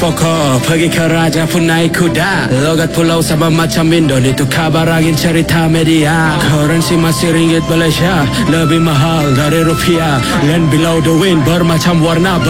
Pokok pergi ke raja pun naik kuda. Logat pulau sama macam Indo, itu kabar angin cerita media. Currency masih ringgit Malaysia, lebih mahal dari rupiah. Land below the wind bermacam warna.